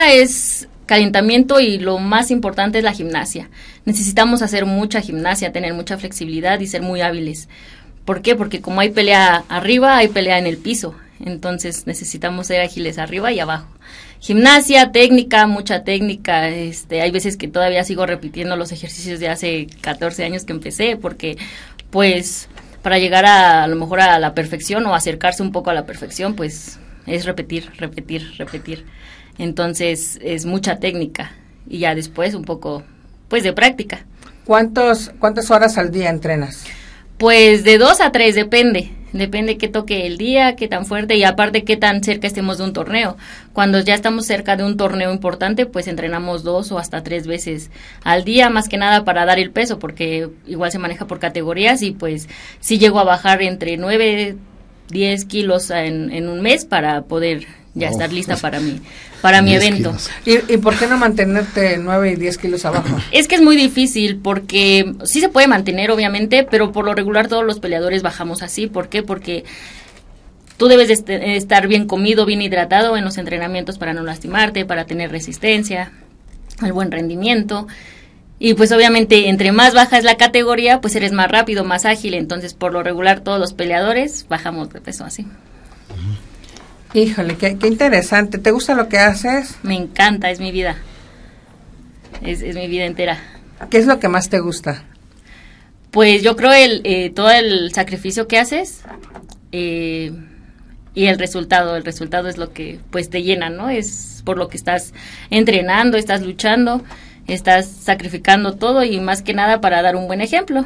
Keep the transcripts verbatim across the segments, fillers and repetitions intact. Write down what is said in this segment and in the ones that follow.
Es calentamiento y lo más importante es la gimnasia. Necesitamos hacer mucha gimnasia, tener mucha flexibilidad y ser muy hábiles. ¿Por qué? Porque como hay pelea arriba, hay pelea en el piso. Entonces necesitamos ser ágiles arriba y abajo. Gimnasia, técnica, mucha técnica. Este, hay veces que todavía sigo repitiendo los ejercicios de hace catorce años que empecé, porque pues para llegar a, a lo mejor a la perfección o acercarse un poco a la perfección, pues es repetir, repetir, repetir. Entonces es mucha técnica y ya después un poco pues de práctica. ¿Cuántos, cuántas horas al día entrenas? Pues de dos a tres, depende. Depende qué toque el día, qué tan fuerte y aparte qué tan cerca estemos de un torneo. Cuando ya estamos cerca de un torneo importante, pues entrenamos dos o hasta tres veces al día, más que nada para dar el peso, porque igual se maneja por categorías y pues sí llego a bajar entre nueve, diez kilos en, en un mes para poder ya oh, estar lista para mi, para mi evento. ¿Y, ¿Y por qué no mantenerte nueve y diez kilos abajo? Es que es muy difícil porque sí se puede mantener obviamente, pero por lo regular todos los peleadores bajamos así. ¿Por qué? Porque tú debes de est- estar bien comido, bien hidratado en los entrenamientos para no lastimarte, para tener resistencia, el buen rendimiento. Y pues obviamente entre más baja es la categoría, pues eres más rápido, más ágil. Entonces por lo regular todos los peleadores bajamos de peso así. Híjole, qué, qué interesante. ¿Te gusta lo que haces? Me encanta, es mi vida. Es, es mi vida entera. ¿Qué es lo que más te gusta? Pues yo creo el eh, todo el sacrificio que haces eh, y el resultado. El resultado es lo que pues te llena, ¿no? Es por lo que estás entrenando, estás luchando, estás sacrificando todo y más que nada para dar un buen ejemplo.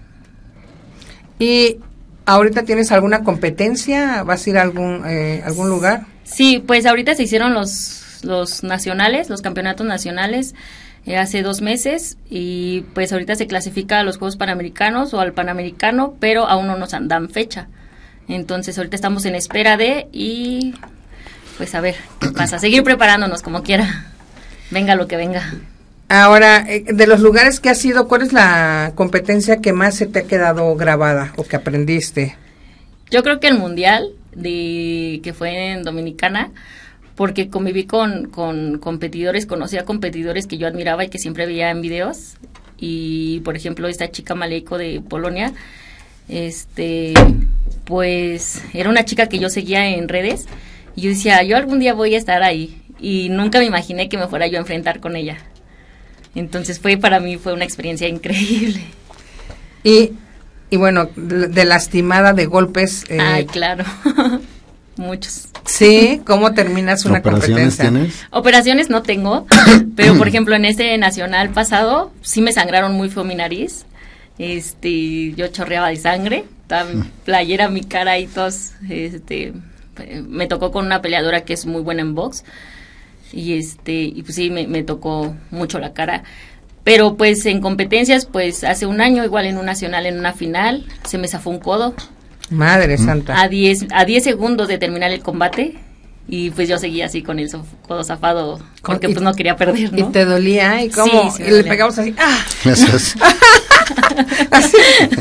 Y ¿ahorita tienes alguna competencia? ¿Vas a ir a algún, eh, algún lugar? Sí, pues ahorita se hicieron los, los nacionales, los campeonatos nacionales eh, hace dos meses y pues ahorita se clasifica a los Juegos Panamericanos o al Panamericano, pero aún no nos dan fecha. Entonces ahorita estamos en espera de y pues a ver qué pasa, seguir preparándonos como quiera, venga lo que venga. Ahora, eh, de los lugares que has ido, ¿cuál es la competencia que más se te ha quedado grabada o que aprendiste? Yo creo que el mundial de que fue en Dominicana, porque conviví con, con competidores, conocí a competidores que yo admiraba y que siempre veía en videos. Y, por ejemplo, esta chica Malejko de Polonia, este, pues era una chica que yo seguía en redes y yo decía, yo algún día voy a estar ahí. Y nunca me imaginé que me fuera yo a enfrentar con ella. Entonces fue para mí fue una experiencia increíble. Y, y bueno, de, de lastimada, de golpes. Eh, Ay, claro, muchos. Sí, ¿cómo terminas una ¿Operaciones competencia? tienes? Operaciones no tengo, pero por ejemplo en ese nacional pasado sí me sangraron muy feo mi nariz. Este, yo chorreaba de sangre, toda mi playera, mi cara y tos. Este, me tocó con una peleadora que es muy buena en box. Y este y pues sí, me, me tocó mucho la cara. Pero pues en competencias, pues hace un año, igual en un nacional, en una final, se me zafó un codo. Madre Mm. santa. A diez, a diez segundos de terminar el combate. Y pues yo seguía así con el sof- codo zafado, porque Y- pues no quería perder, ¿no? ¿Y te dolía? ¿Y cómo? Sí, sí y me le dolía. pegamos así. ¡Ah! Eso es. Así.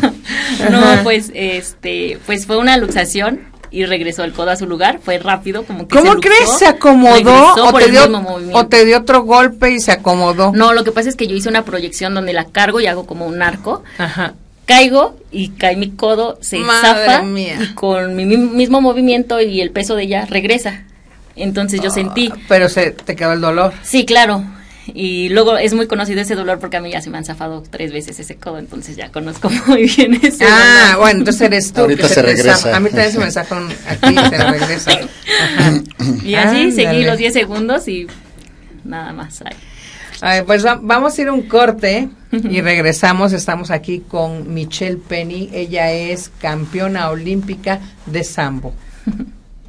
No, Ajá. pues este, pues fue una luxación y regresó el codo a su lugar, fue rápido, como que ¿Cómo se luxó, crees? ¿Se acomodó regresó o por te, el dio, mismo movimiento. o te dio otro golpe y se acomodó? No, lo que pasa es que yo hice una proyección donde la cargo y hago como un arco, Ajá. caigo y cae mi codo, se Madre zafa mía. y con mi mi- mismo movimiento y el peso de ella regresa. Entonces yo sentí, Ah, pero se te quedó el dolor. sí, claro. Y luego es muy conocido ese dolor porque a mí ya se me han zafado tres veces ese codo, entonces ya conozco muy bien ese Ah, dolor. bueno, entonces eres tú. Ahorita que se te regresa. zafa. A mí también se me zafa un- aquí y se regresa. Ajá. Y así seguí Ándale. los diez segundos y nada más. Ay. Ay, pues va- vamos a ir a un corte y regresamos. Estamos aquí con Michelle Penny. Ella es campeona olímpica de sambo.